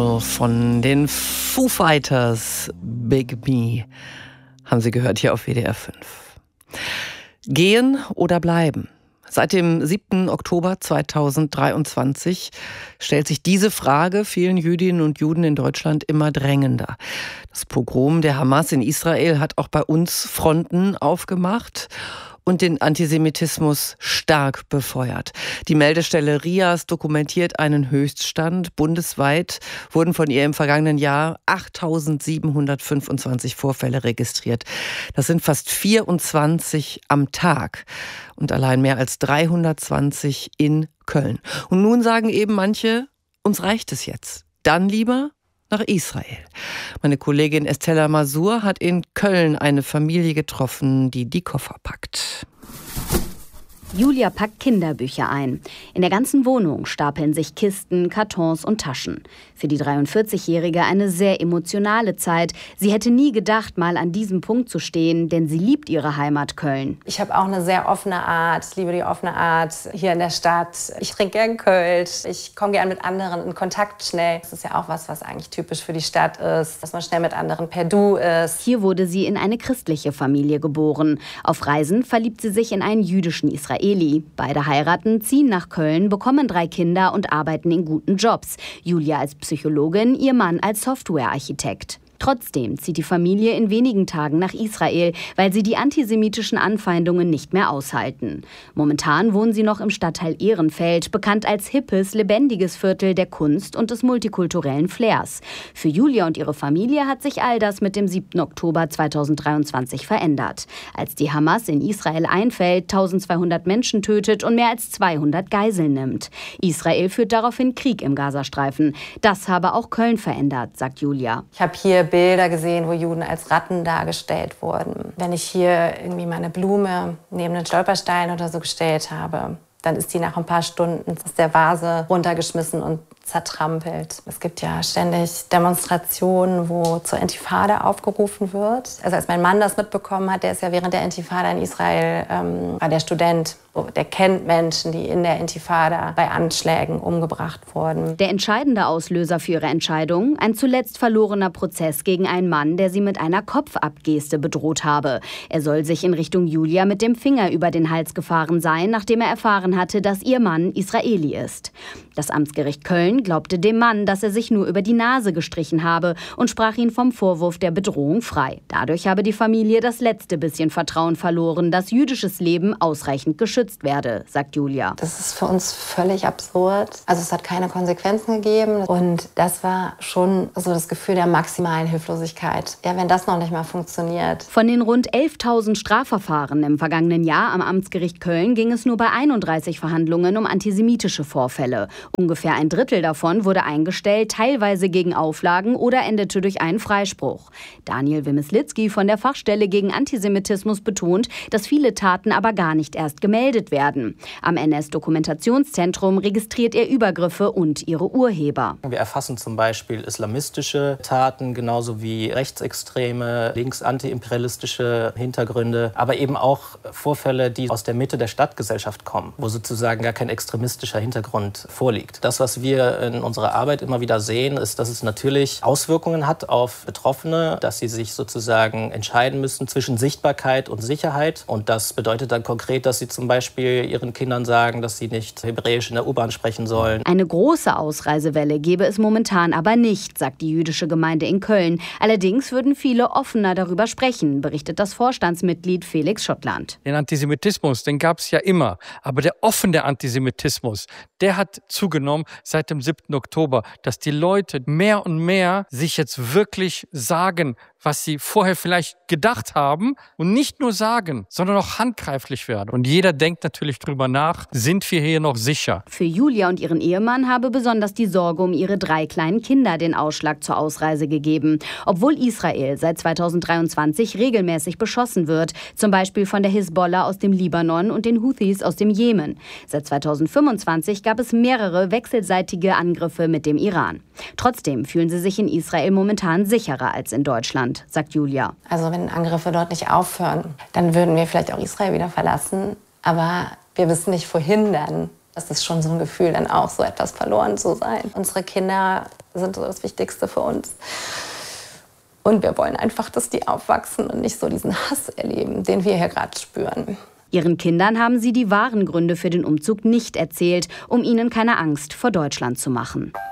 Animal von den Foo Fighters, Big Me, haben Sie gehört hier auf WDR 5. Gehen oder bleiben? Seit dem 7. Oktober 2023 stellt sich diese Frage vielen Jüdinnen und Juden in Deutschland immer drängender. Das Pogrom der Hamas in Israel hat auch bei uns Fronten aufgemacht und den Antisemitismus stark befeuert. Die Meldestelle RIAS dokumentiert einen Höchststand. Bundesweit wurden von ihr im vergangenen Jahr 8.725 Vorfälle registriert. Das sind fast 24 am Tag und allein mehr als 320 in Köln. Und nun sagen eben manche, uns reicht es jetzt. Dann lieber nach Israel. Meine Kollegin Estella Masur hat in Köln eine Familie getroffen, die die Koffer packt. Julia packt Kinderbücher ein. In der ganzen Wohnung stapeln sich Kisten, Kartons und Taschen. Für die 43-Jährige eine sehr emotionale Zeit. Sie hätte nie gedacht, mal an diesem Punkt zu stehen, denn sie liebt ihre Heimat Köln. Ich habe auch eine sehr offene Art. Ich liebe die offene Art hier in der Stadt. Ich trinke gern Kölsch. Ich komme gern mit anderen in Kontakt schnell. Das ist ja auch was eigentlich typisch für die Stadt ist, dass man schnell mit anderen per Du ist. Hier wurde sie in eine christliche Familie geboren. Auf Reisen verliebt sie sich in einen jüdischen Israeli. Beide heiraten, ziehen nach Köln, bekommen 3 Kinder und arbeiten in guten Jobs. Julia als Psychologin, ihr Mann als Softwarearchitekt. Trotzdem zieht die Familie in wenigen Tagen nach Israel, weil sie die antisemitischen Anfeindungen nicht mehr aushalten. Momentan wohnen sie noch im Stadtteil Ehrenfeld, bekannt als hippes, lebendiges Viertel der Kunst und des multikulturellen Flairs. Für Julia und ihre Familie hat sich all das mit dem 7. Oktober 2023 verändert. Als die Hamas in Israel einfällt, 1200 Menschen tötet und mehr als 200 Geiseln nimmt. Israel führt daraufhin Krieg im Gazastreifen. Das habe auch Köln verändert, sagt Julia. Ich habe hier Bilder gesehen, wo Juden als Ratten dargestellt wurden. Wenn ich hier irgendwie meine Blume neben den Stolperstein oder so gestellt habe, dann ist die nach ein paar Stunden aus der Vase runtergeschmissen und zertrampelt. Es gibt ja ständig Demonstrationen, wo zur Intifada aufgerufen wird. Also als mein Mann das mitbekommen hat, der ist ja während der Intifada in Israel, war der Student. Der kennt Menschen, die in der Intifada bei Anschlägen umgebracht wurden. Der entscheidende Auslöser für ihre Entscheidung? Ein zuletzt verlorener Prozess gegen einen Mann, der sie mit einer Kopfabgeste bedroht habe. Er soll sich in Richtung Julia mit dem Finger über den Hals gefahren sein, nachdem er erfahren hatte, dass ihr Mann Israeli ist. Das Amtsgericht Köln glaubte dem Mann, dass er sich nur über die Nase gestrichen habe und sprach ihn vom Vorwurf der Bedrohung frei. Dadurch habe die Familie das letzte bisschen Vertrauen verloren, dass jüdisches Leben ausreichend geschützt werde, sagt Julia. Das ist für uns völlig absurd. Also es hat keine Konsequenzen gegeben und das war schon so das Gefühl der maximalen Hilflosigkeit. Ja, wenn das noch nicht mal funktioniert. Von den rund 11.000 Strafverfahren im vergangenen Jahr am Amtsgericht Köln ging es nur bei 31 Verhandlungen um antisemitische Vorfälle. Ungefähr ein Drittel davon wurde eingestellt, teilweise gegen Auflagen oder endete durch einen Freispruch. Daniel Wimeslitzki von der Fachstelle gegen Antisemitismus betont, dass viele Taten aber gar nicht erst gemeldet werden. Am NS-Dokumentationszentrum registriert er Übergriffe und ihre Urheber. Wir erfassen zum Beispiel islamistische Taten, genauso wie rechtsextreme, links-antiimperialistische Hintergründe, aber eben auch Vorfälle, die aus der Mitte der Stadtgesellschaft kommen, wo sozusagen gar kein extremistischer Hintergrund vorliegt. Das, was wir in unserer Arbeit immer wieder sehen, ist, dass es natürlich Auswirkungen hat auf Betroffene, dass sie sich sozusagen entscheiden müssen zwischen Sichtbarkeit und Sicherheit. Und das bedeutet dann konkret, dass sie zum Beispiel ihren Kindern sagen, dass sie nicht Hebräisch in der U-Bahn sprechen sollen. Eine große Ausreisewelle gebe es momentan aber nicht, sagt die jüdische Gemeinde in Köln. Allerdings würden viele offener darüber sprechen, berichtet das Vorstandsmitglied Felix Schottland. Den Antisemitismus, den gab es ja immer. Aber der offene Antisemitismus, der hat zugenommen seit dem 7. Oktober, dass die Leute mehr und mehr sich jetzt wirklich sagen, was sie vorher vielleicht gedacht haben und nicht nur sagen, sondern auch handgreiflich werden. Und jeder denkt natürlich drüber nach, sind wir hier noch sicher? Für Julia und ihren Ehemann habe besonders die Sorge um ihre 3 kleinen Kinder den Ausschlag zur Ausreise gegeben. Obwohl Israel seit 2023 regelmäßig beschossen wird, zum Beispiel von der Hisbollah aus dem Libanon und den Houthis aus dem Jemen. Seit 2025 gab es mehrere wechselseitige Angriffe mit dem Iran. Trotzdem fühlen sie sich in Israel momentan sicherer als in Deutschland, sagt Julia. Also wenn Angriffe dort nicht aufhören, dann würden wir vielleicht auch Israel wieder verlassen. Aber wir wissen nicht, wohin dann. Das ist schon so ein Gefühl, dann auch so etwas verloren zu sein. Unsere Kinder sind so das Wichtigste für uns. Und wir wollen einfach, dass die aufwachsen und nicht so diesen Hass erleben, den wir hier gerade spüren. Ihren Kindern haben sie die wahren Gründe für den Umzug nicht erzählt, um ihnen keine Angst vor Deutschland zu machen.